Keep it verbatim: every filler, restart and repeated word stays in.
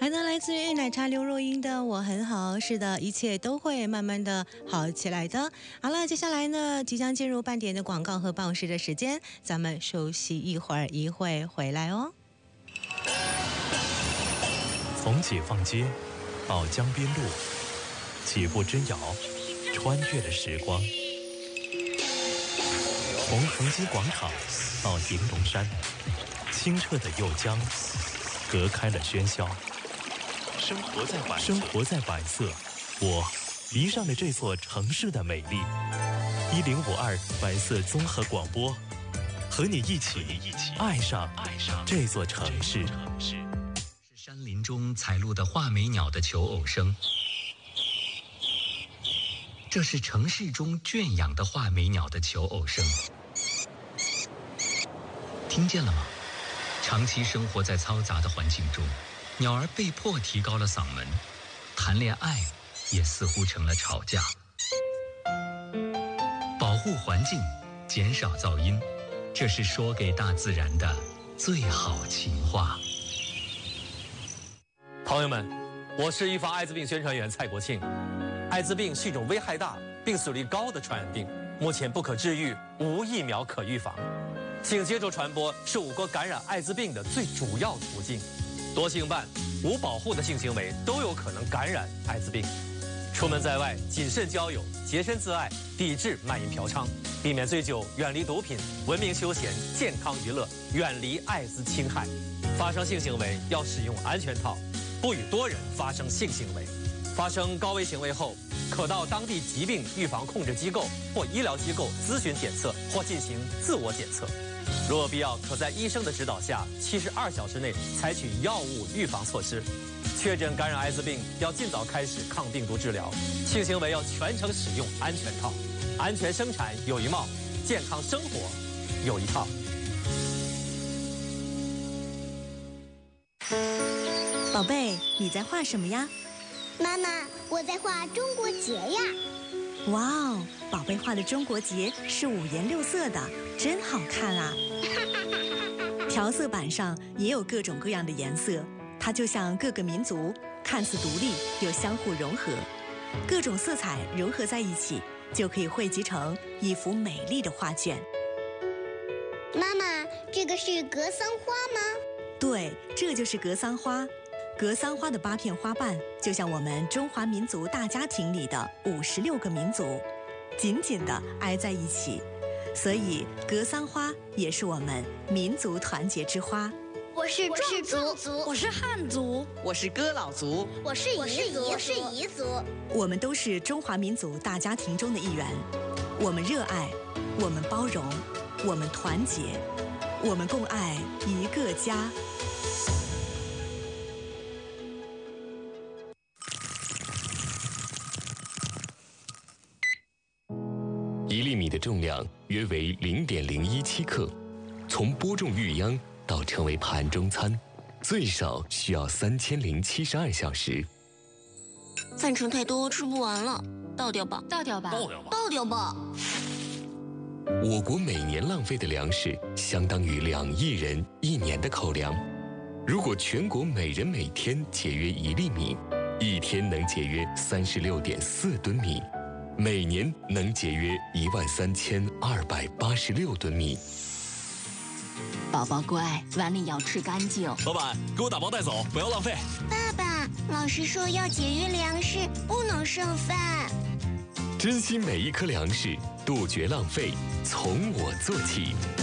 好的，来自于奶茶刘若英的我很好。是的，一切都会慢慢的好起来的。好了，接下来呢，即将进入半点的广告和报时的时间，咱们休息一会儿，一会回来哦。 从解放街到江边路，几步之遥，穿越了时光。从恒基广场到银龙山，清澈的又江隔开了喧嚣。生活在百生活在百色，我迷上了这座城市的美丽。一零五二百色综合广播，和你一起爱上爱上这座城市。 是山林中采录的画眉鸟的求偶声，这是城市中圈养的画眉鸟的求偶声。听见了吗？长期生活在嘈杂的环境中，鸟儿被迫提高了嗓门，谈恋爱也似乎成了吵架。保护环境，减少噪音，这是说给大自然的最好情话。 朋友们，我是预防艾滋病宣传员蔡国庆。艾滋病是一种危害大、病死率高的传染病，目前不可治愈，无疫苗可预防。性接触传播是我国感染艾滋病的最主要途径。多性伴、无保护的性行为都有可能感染艾滋病。出门在外，谨慎交友，洁身自爱，抵制卖淫嫖娼，避免醉酒，远离毒品，文明休闲，健康娱乐，远离艾滋侵害。发生性行为要使用安全套，不与多人发生性行为。发生高危行为后，可到当地疾病预防控制机构或医疗机构咨询检测或进行自我检测。如有必要，可在医生的指导下，七十二小时内采取药物预防措施。确诊感染艾滋病，要尽早开始抗病毒治疗。性行为要全程使用安全套。安全生产有一帽，健康生活有一套。 宝贝，你在画什么呀？ 妈妈，我在画中国结呀。 哇哦，宝贝画的中国结是五颜六色的，真好看啊！调色板上也有各种各样的颜色，它就像各个民族，看似独立又相互融合，各种色彩融合在一起，就可以汇集成一幅美丽的画卷。 妈妈，这个是格桑花吗？ 对，这就是格桑花。格桑花的八片花瓣，就像我们中华民族大家庭里的五十六个民族，紧紧地挨在一起，所以格桑花也是我们民族团结之花。 我是壮族， 我是汉族， 我是哥老族， 我是彝族，我是彝族。 我们都是中华民族大家庭中的一员。我们热爱，我们包容，我们团结，我们共爱一个家。 一粒米的重量约为零点零一七克，从播种育秧到成为盘中餐，最少需要三千零七十二小时。 饭盛太多，吃不完了，倒掉吧， 倒掉吧， 倒掉吧， 倒掉吧。 我国每年浪费的粮食相当于两亿人一年的口粮。如果全国每人每天节约一粒米，一天能节约三十六点四吨米。每年能节约一万三千二百八十六吨米。 宝宝乖，碗里要吃干净。 老板，给我打包带走，不要浪费。 爸爸，老师说要节约粮食，不能剩饭。 珍惜每一颗粮食，杜绝浪费，从我做起。